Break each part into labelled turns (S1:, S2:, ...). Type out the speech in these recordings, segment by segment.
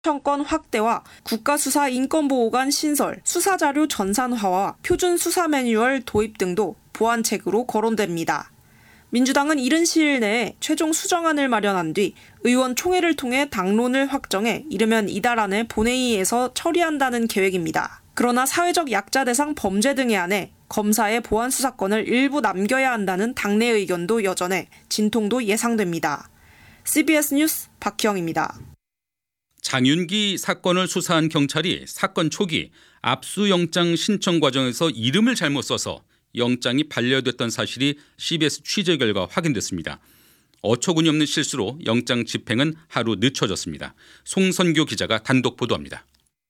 S1: 신청권 확대와 국가수사 인권보호관 신설, 수사자료 전산화와 표준 수사 매뉴얼 도입 등도 보완책으로 거론됩니다. 민주당은 이른 시일 내에 최종 수정안을 마련한 뒤 의원총회를 통해 당론을 확정해 이르면 이달 안에 본회의에서 처리한다는 계획입니다. 그러나 사회적 약자 대상 범죄 등에 한해 검사의 보안 수사권을 일부 남겨야 한다는 당내 의견도 여전해 진통도 예상됩니다. CBS 뉴스 박희영입니다.
S2: 장윤기 사건을 수사한 경찰이 사건 초기 압수영장 신청 과정에서 이름을 잘못 써서 영장이 반려됐던 사실이 CBS 취재 결과 확인됐습니다. 어처구니 없는 실수로 영장 집행은 하루 늦춰졌습니다. 송선교 기자가 단독 보도합니다.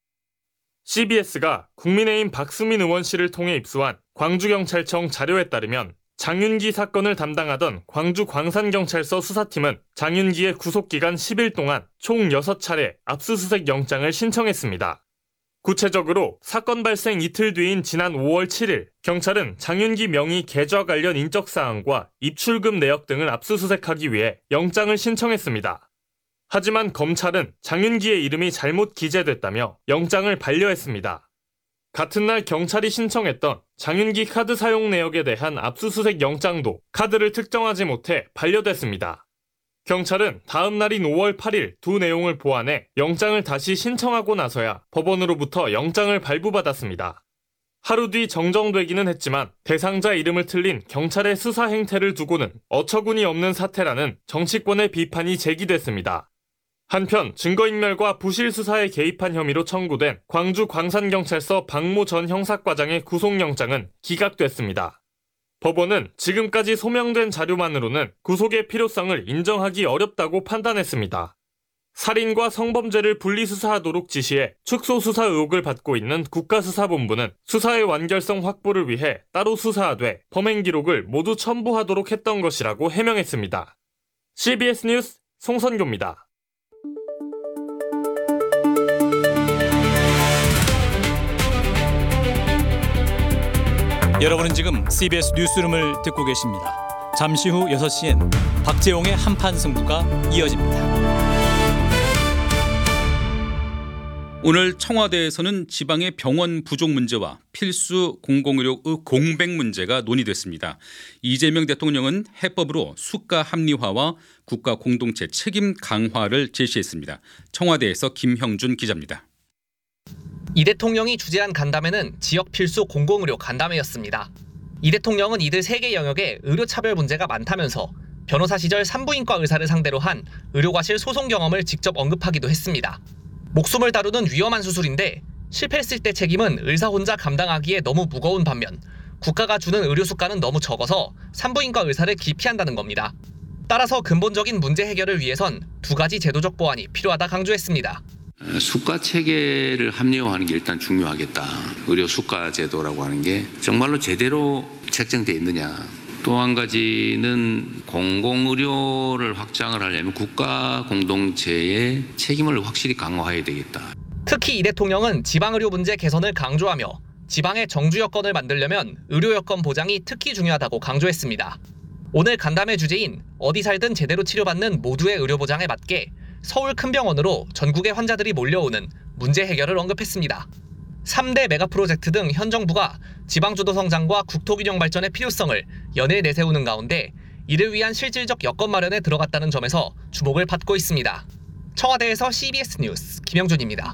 S3: CBS가 국민의힘 박수민 의원실을 통해 입수한 광주경찰청 자료에 따르면 장윤기 사건을 담당하던 광주 광산경찰서 수사팀은 장윤기의 구속기간 10일 동안 총 6차례 압수수색 영장을 신청했습니다. 구체적으로 사건 발생 이틀 뒤인 지난 5월 7일 경찰은 장윤기 명의 계좌 관련 인적사항과 입출금 내역 등을 압수수색하기 위해 영장을 신청했습니다. 하지만 검찰은 장윤기의 이름이 잘못 기재됐다며 영장을 반려했습니다. 같은 날 경찰이 신청했던 장윤기 카드 사용 내역에 대한 압수수색 영장도 카드를 특정하지 못해 반려됐습니다. 경찰은 다음 날인 5월 8일 두 내용을 보완해 영장을 다시 신청하고 나서야 법원으로부터 영장을 발부받았습니다. 하루 뒤 정정되기는 했지만 대상자 이름을 틀린 경찰의 수사 행태를 두고는 어처구니 없는 사태라는 정치권의 비판이 제기됐습니다. 한편 증거인멸과 부실 수사에 개입한 혐의로 청구된 광주 광산경찰서 박모 전 형사과장의 구속영장은 기각됐습니다. 법원은 지금까지 소명된 자료만으로는 구속의 필요성을 인정하기 어렵다고 판단했습니다. 살인과 성범죄를 분리수사하도록 지시해 축소수사 의혹을 받고 있는 국가수사본부는 수사의 완결성 확보를 위해 따로 수사하되 범행 기록을 모두 첨부하도록 했던 것이라고 해명했습니다. CBS 뉴스 송선교입니다.
S4: 여러분은 지금 CBS 뉴스룸을 듣고 계십니다. 잠시 후 6시엔 박재홍의 한판 승부가 이어집니다.
S2: 오늘 청와대에서는 지방의 병원 부족 문제와 필수 공공의료 공백 문제가 논의됐습니다. 이재명 대통령은 해법으로 수가 합리화와 국가 공동체 책임 강화를 제시했습니다. 청와대에서 김형준 기자입니다.
S5: 이 대통령이 주재한 간담회는 지역 필수 공공의료 간담회였습니다. 이 대통령은 이들 3개 영역에 의료 차별 문제가 많다면서 변호사 시절 산부인과 의사를 상대로 한 의료과실 소송 경험을 직접 언급하기도 했습니다. 목숨을 다루는 위험한 수술인데 실패했을 때 책임은 의사 혼자 감당하기에 너무 무거운 반면 국가가 주는 의료 수가는 너무 적어서 산부인과 의사를 기피한다는 겁니다. 따라서 근본적인 문제 해결을 위해선 2가지 제도적 보완이 필요하다 강조했습니다.
S6: 수가 체계를 합리화하는 게 일단 중요하겠다. 의료 수가 제도라고 하는 게 정말로 제대로 책정되어 있느냐. 또 한 가지는 공공의료를 확장을 하려면 국가 공동체의 책임을 확실히 강화해야 되겠다.
S5: 특히 이 대통령은 지방의료 문제 개선을 강조하며 지방의 정주 여건을 만들려면 의료 여건 보장이 특히 중요하다고 강조했습니다. 오늘 간담회 주제인 어디 살든 제대로 치료받는 모두의 의료 보장에 맞게 서울 큰 병원으로 전국의 환자들이 몰려오는 문제 해결을 언급했습니다. 3대 메가 프로젝트 등 현 정부가 지방주도 성장과 국토균형 발전의 필요성을 연일 내세우는 가운데 이를 위한 실질적 여건 마련에 들어갔다는 점에서 주목을 받고 있습니다. 청와대에서 CBS 뉴스 김영준입니다.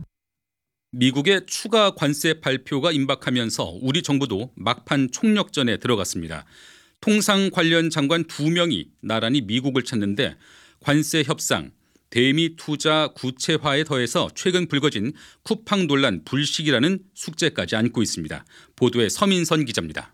S2: 미국의 추가 관세 발표가 임박하면서 우리 정부도 막판 총력전에 들어갔습니다. 통상 관련 장관 2명이 나란히 미국을 찾는데 관세 협상, 대미 투자 구체화에 더해서 최근 불거진 쿠팡 논란 불식이라는 숙제까지 안고 있습니다. 보도에 서민선 기자입니다.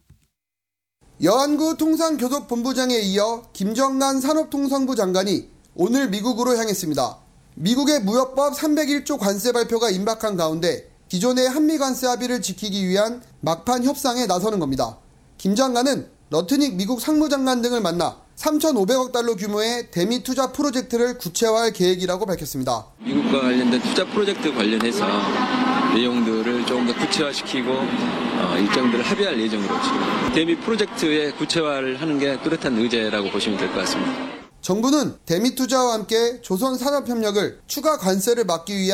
S7: 여한구 통상교섭본부장에 이어 김정난 산업통상부 장관이 오늘 미국으로 향했습니다. 미국의 무역법 301조 관세 발표가 임박한 가운데 기존의 한미 관세 합의를 지키기 위한 막판 협상에 나서는 겁니다. 김 장관은 러트닉 미국 상무장관 등을 만나 3,500억 달러 규모의 대미 투자 프로젝트를 구체화할 계획이라고 밝혔습니다.
S8: 미국과 관련된 투자 프로젝트 관련해서 내용들을 조금 더 구체화시키고 일정들을 합의할 예정으로 지금 대미 프로젝트의 구체화를 하는 게 뚜렷한 의제라고 보시면 될 것 같습니다.
S7: 정부는 대미 투자와 함께 조선 산업협력을 추가 관세를 막기 위한